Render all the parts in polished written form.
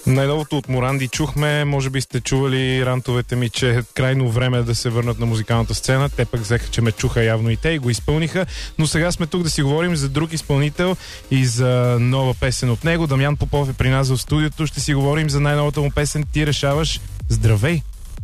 Най-новото от Моранди чухме, може би сте чували рантовете ми, че е крайно време да се върнат на музикалната сцена. Те пък взеха, че ме чуха явно и те и го изпълниха. Но сега сме тук да си говорим за друг изпълнител и за нова песен от него. Дамян Попов е при нас в студиото. Ще си говорим за най-новата му песен "Ти решаваш". Здравей!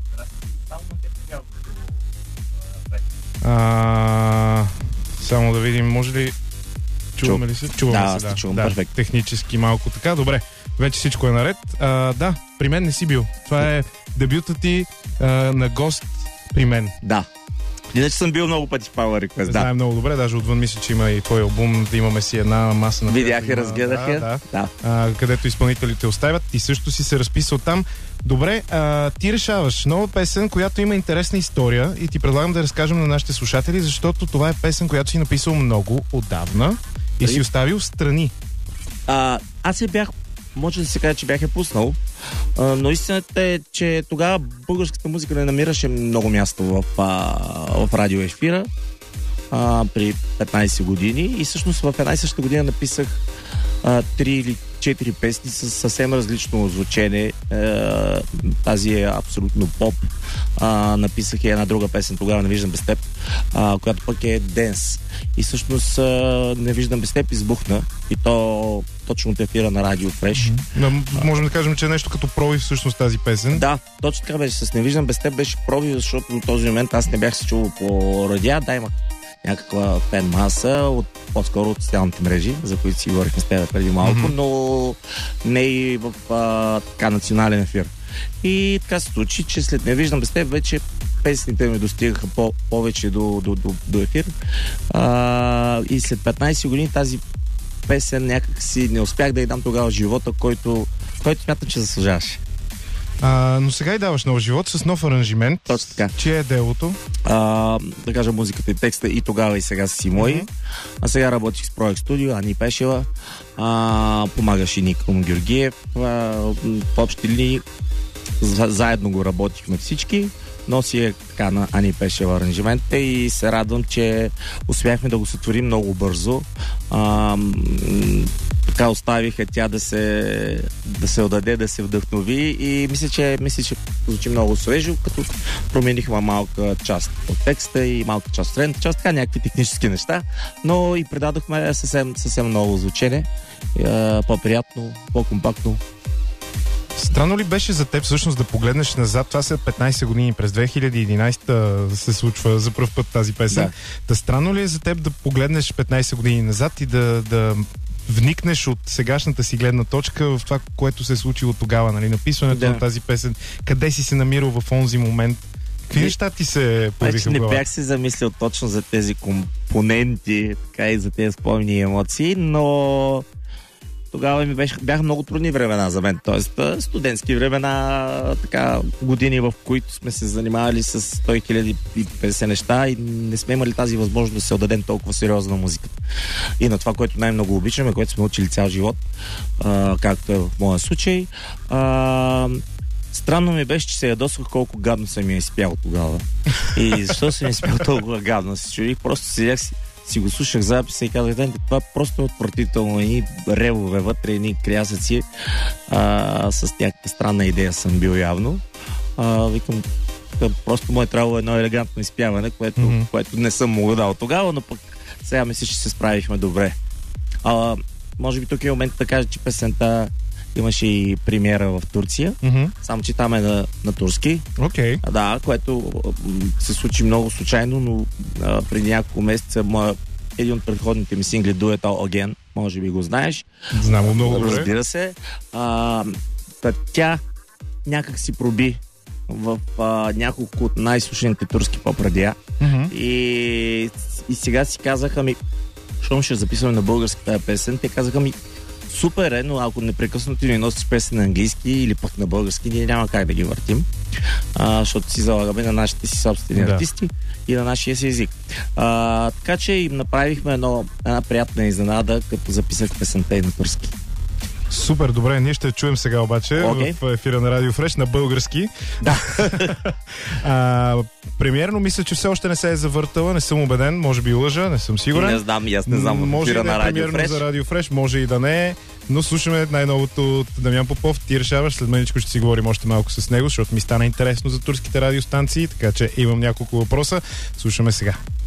Само да видим, може ли... Чуваме ли се? Чуваме се, да. Чувам, перфект. Технически малко така. Добре, вече всичко е наред. Да, при мен не си бил. Това е дебютът ти на гост при мен. Да. Иначе съм бил много пъти в Power Request. Знаем много добре, даже отвън мисля, че има и твой албум, да имаме си една маса на... Видях и разгледах я. Да. Където изпълнителите оставят. Ти също си се разписал там. Добре, ти решаваш нова песен, която има интересна история и ти предлагам да разкажем на нашите слушатели, защото това е песен, която си написал много отдавна и си оставил страни. Аз я бях, може да се каже, че бях я пуснал, но истината е, че тогава българската музика не намираше много място в радиоефира при 15 години и всъщност в една и съща година написах 3 или 4 песни с съвсем различно звучене. Тази е абсолютно поп. Написах и една друга песен "Тогава не виждам без теб", която пък е денс. И всъщност "Не виждам без теб" избухна и то точно от ефира на Радио Фреш. Можем да кажем, че е нещо като пробив всъщност тази песен. Да, точно така беше. С "Не виждам без теб" беше пробив, защото до този момент аз не бях се чувал по радиа. Да, имах някаква фен маса, по-скоро от социалните мрежи, за които си говорихме с теб преди малко, но не и в така национален ефир. И така се случи, че след "Не виждам без теб" вече песните ми достигаха повече до ефир. И след 15 години тази песен някак си не успях да й дам тогава живота, който смятам, че заслужаваше. Но сега и даваш нов живот с нов аранжимент. Точно така. Чие е делото? Да кажа, музиката и текста и тогава и сега си мои. А сега работих с Проект Студио, Ани Пешева, помагаш и Ником Георгиев. В общи линии заедно го работихме всички. Носи е така на Ани Пешева аранжиментите и се радвам, че успяхме да го сътворим много бързо. Така оставиха тя да се отдаде, да се вдъхнови и мисля, че звучи много свежо, като променихме малка част от текста и малка част от средната част, така някакви технически неща, но и предадохме съвсем ново звучене, по-приятно, по-компактно. Странно ли беше за теб всъщност да погледнеш назад? Това са 15 години, през 2011 се случва за пръв път тази песен. Да, странно ли е за теб да погледнеш 15 години назад и да вникнеш от сегашната си гледна точка в това, което се е случило тогава, нали? Написването на тази песен, къде си се намирал в онзи момент? Какви неща ти се появиха в глава? Не бях се замислил точно за тези компоненти, така и за тези спомени и емоции, но тогава бяха много трудни времена за мен, т.е. студентски времена, така години, в които сме се занимавали с 100 050 неща и не сме имали тази възможност да се отдадем толкова сериозно на музиката. И на това, което най-много обичаме, което сме учили цял живот, както е в моя случай. Странно ми беше, че се ядосвах колко гадно съм я изпял тогава. И защо съм я изпял толкова гадно? Се чудих, просто седях си го слушах записа и казах, това просто е отвратително. Едни ревове вътре, едни крясъци. С някаква странна идея съм бил явно. Викам, просто му е трябвало едно елегантно изпяване, което не съм му дал тогава, но пък сега мисля, че се справихме добре. Може би тук е момент да кажа, че песента имаше и премиера в Турция. Само че там е на турски. Да, което се случи много случайно, но преди няколко месеца един от предходните ми сингли "Do It All Again", може би го знаеш. Знам много добре. Разбира се. Тя някак си проби в няколко от най-слушаните турски поп-радиа. И сега си казаха ми, щом ще записваме на български тази песен, те казаха ми, супер е, но ако непрекъснато ни носиш песен на английски или пък на български, ние няма как да ги въртим, защото си залагаме на нашите си собствени артисти и на нашия си език. Така че им направихме една приятна изненада, като записах песента и на турски. Супер, добре, ние ще чуем сега обаче в ефира на Радио Фреш на български. Да. Премиерно мисля, че все още не се е завъртала, не съм убеден, може би лъжа, не съм сигурен. Не знам, аз не знам в ефира на Радио Фреш. За Радио Фреш, може и да не е. Но слушаме най-новото от Дамян Попов. Ти решаваш, след мъничко ще си говорим още малко с него, защото ми стана интересно за турските радиостанции, така че имам няколко въпроса. Слушаме сега.